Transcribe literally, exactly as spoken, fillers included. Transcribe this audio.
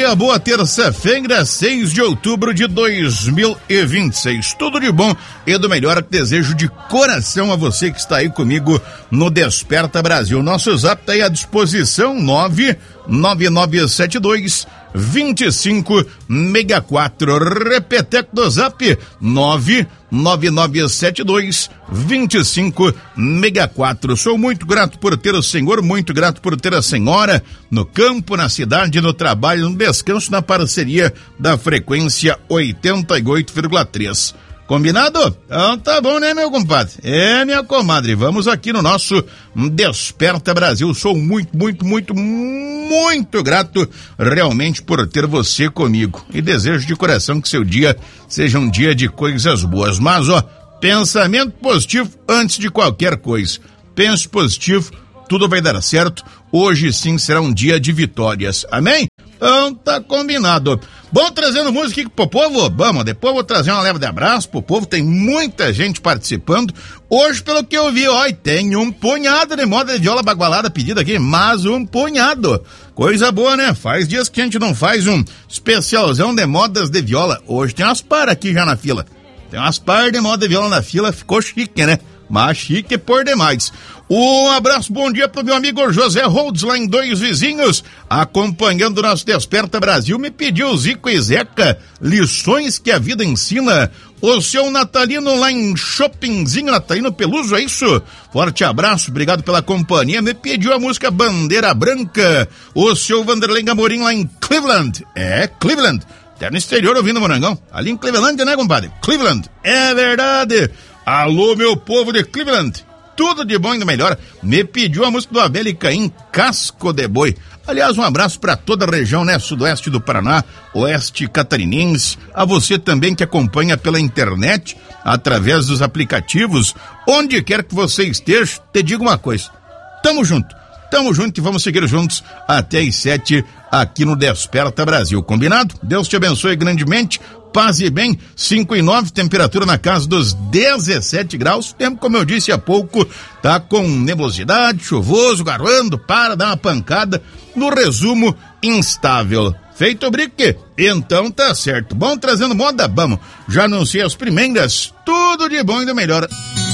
dia, boa terça-feira, seis de outubro de dois mil e vinte e seis. Tudo de bom e do melhor que desejo de coração a você que está aí comigo no Desperta Brasil. Nosso zap está aí à disposição, nove nove nove sete dois vinte e cinco sessenta e quatro. Repeteco do zap, nove nove nove sete dois vinte e cinco sessenta e quatro. Sou muito grato por ter o senhor, muito grato por ter a senhora no campo, na cidade, no trabalho, no descanso, na parceria da frequência oitenta e oito vírgula três. Combinado? Então tá bom, né, meu compadre? É, minha comadre, vamos aqui no nosso Desperta Brasil. Sou muito, muito, muito, muito grato realmente por ter você comigo. E desejo de coração que seu dia seja um dia de coisas boas. Mas, ó, pensamento positivo antes de qualquer coisa. Pense positivo, tudo vai dar certo. Hoje sim será um dia de vitórias. Amém? Então tá combinado. Bom, trazendo música aqui pro povo, vamos, depois eu vou trazer uma leva de abraço pro povo, tem muita gente participando. Hoje, pelo que eu vi, ó, tem um punhado de moda de viola bagualada pedido aqui, mas um punhado. Coisa boa, né? Faz dias que a gente não faz um especialzão de modas de viola. Hoje tem umas par aqui já na fila. Tem umas par de moda de viola na fila, ficou chique, né? Mas chique por demais. Um abraço, bom dia pro meu amigo José Rhodes, lá em Dois Vizinhos, acompanhando o nosso Desperta Brasil. Me pediu Zico e Zeca, lições que a vida ensina. O seu Natalino lá em Shoppingzinho, Natalino Peluso, é isso? Forte abraço, obrigado pela companhia. Me pediu a música Bandeira Branca. O seu Vanderlei Amorim lá em Cleveland. É, Cleveland. Até no exterior ouvindo Morangão. Ali em Cleveland, né, compadre? Cleveland. É verdade. Alô, meu povo de Cleveland, tudo de bom e do melhor. Me pediu a música do Abel e Caim, Casco de Boi. Aliás, um abraço para toda a região, né, sudoeste do Paraná, oeste catarinense, a você também que acompanha pela internet, através dos aplicativos, onde quer que você esteja, te digo uma coisa, tamo junto, tamo junto e vamos seguir juntos até às sete aqui no Desperta Brasil, combinado? Deus te abençoe grandemente. Paz e bem, cinco e nove, temperatura na casa dos dezessete graus, tempo, como eu disse há pouco, tá com nebulosidade, chuvoso, garoando, para dar uma pancada, no resumo, instável. Feito o brique? Então tá certo. Bom, trazendo moda, vamos, já anunciei as primeiras, tudo de bom e do melhor.